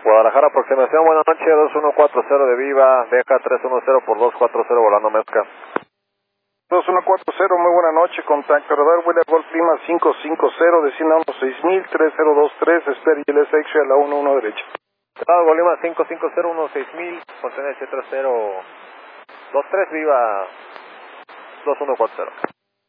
Guadalajara, aproximación, buenas noches, 2140 de Viva, deja 310 por 240 volando Mezca. 2140, muy buena noche, contacto radar, William Golf Lima 550, descienda a unos 6000, 3023, espera y el SX a la 11 derecha. Estado Lima 550, 16000, contener 3023, Viva 2140.